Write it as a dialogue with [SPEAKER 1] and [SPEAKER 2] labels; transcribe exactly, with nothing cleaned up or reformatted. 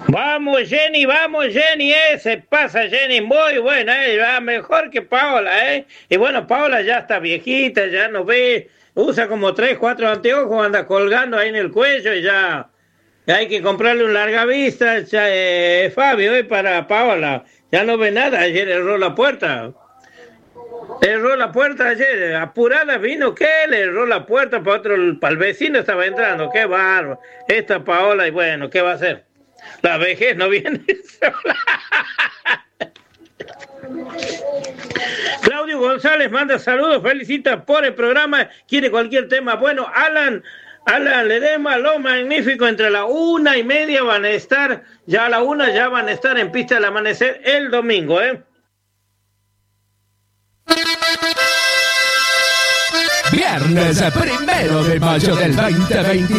[SPEAKER 1] Vamos, Jenny, vamos, Jenny, eh, se pasa, Jenny, muy buena, eh, va mejor que Paola, eh. Y bueno, Paola ya está viejita, ya no ve, usa como tres, cuatro anteojos, anda colgando ahí en el cuello y ya, ya hay que comprarle un largavista, ya, eh, Fabio, eh, para Paola, ya no ve nada, ayer erró la puerta. Erró la puerta ayer, apurada vino, ¿qué? Le erró la puerta para otro, para el vecino estaba entrando, qué bárbaro. Esta Paola, y bueno, ¿qué va a hacer? La vejez no viene sola. Claudio González manda saludos, felicita por el programa, quiere cualquier tema. Bueno, Alan, Alan Ledema, lo magnífico, entre la una y media van a estar, ya a la una ya van a estar en Pista del Amanecer el domingo, ¿eh?
[SPEAKER 2] Viernes primero de mayo del veinte veinte.